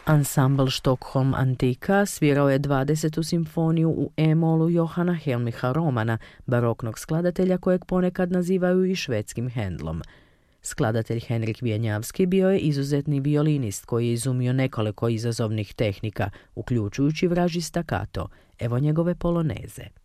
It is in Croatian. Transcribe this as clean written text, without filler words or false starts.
Ansambl Stockholm Antika svirao je 20. simfoniju u E-molu Johana Helmicha Romana, baroknog skladatelja kojeg ponekad nazivaju i švedskim Händlom. Skladatelj Henrik Wieniawski bio je izuzetni violinist koji je izumio nekoliko izazovnih tehnika, uključujući vraži stakato. Evo njegove poloneze.